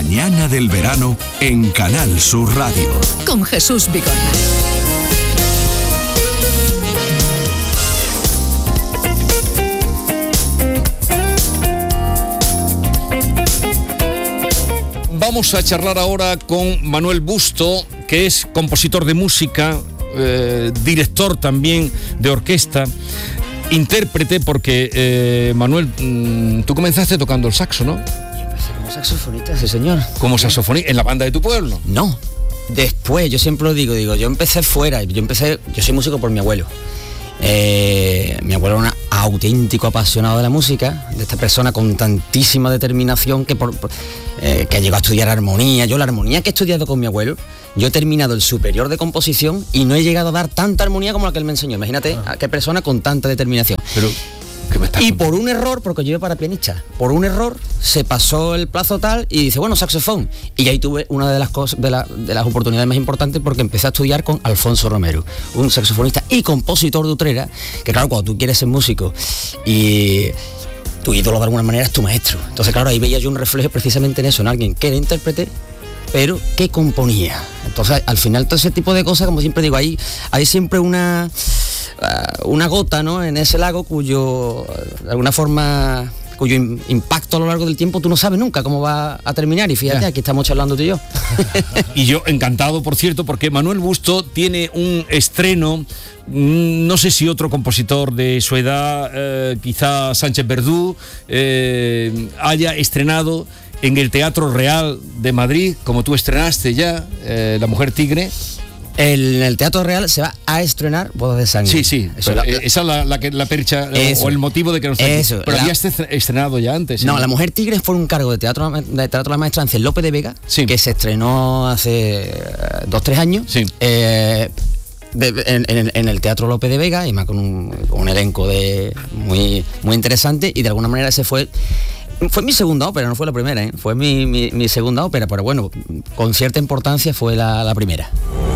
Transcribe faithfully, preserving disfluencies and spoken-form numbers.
mañana del verano en Canal Sur Radio. Con Jesús Vigorra. Vamos a charlar ahora con Manuel Busto, que es compositor de música, eh, director también de orquesta, intérprete, porque eh, Manuel, mmm, tú comenzaste tocando el saxo, ¿no? Yo empecé como saxofonista, sí señor. ¿Como saxofonista? ¿En la banda de tu pueblo? No, después, yo siempre lo digo, digo, yo empecé fuera, yo empecé, yo soy músico por mi abuelo. Eh, mi abuelo era un auténtico apasionado de la música, de esta persona con tantísima determinación que, por, por, eh, que llegó a estudiar armonía. Yo la armonía que he estudiado con mi abuelo, yo he terminado el superior de composición y no he llegado a dar tanta armonía como la que él me enseñó. Imagínate a qué persona con tanta determinación. Pero, ¿qué me estás y contando? por un error, porque yo iba para pianista, por un error se pasó el plazo tal y dice, bueno, saxofón. Y ahí tuve una de las cosas, de, la, de las oportunidades más importantes, porque empecé a estudiar con Alfonso Romero, un saxofonista y compositor de Utrera, que claro, cuando tú quieres ser músico y tu ídolo de alguna manera es tu maestro. Entonces claro, ahí veía yo un reflejo precisamente en eso, en alguien que era intérprete, pero que componía. Entonces al final todo ese tipo de cosas, como siempre digo, hay, hay siempre una... una gota, ¿no?, en ese lago cuyo, de alguna forma, cuyo impacto a lo largo del tiempo tú no sabes nunca cómo va a terminar. Y fíjate, aquí estamos charlando tú y yo. Y yo encantado, por cierto, porque Manuel Busto tiene un estreno, no sé si otro compositor de su edad, eh, quizá Sánchez Verdú, eh, haya estrenado en el Teatro Real de Madrid, como tú estrenaste ya, eh, La Mujer Tigre. En el Teatro Real se va a estrenar Bodas de Sangre. Sí, sí, Eso, la, la, esa es la, la, que, la percha eso, o el motivo de que no está aquí. eso, Pero la, habías estrenado ya antes. ¿sí? No, La Mujer Tigre fue un cargo de Teatro de Teatro de la Maestranza en Lope de Vega, sí, que se estrenó hace dos, tres años. Sí. Eh, de, en, en, en el Teatro Lope de Vega, y más con un, con un elenco de muy, muy interesante, y de alguna manera ese fue... Fue mi segunda ópera, no fue la primera, ¿eh? Fue mi, mi, mi segunda ópera, pero bueno, con cierta importancia fue la, la primera.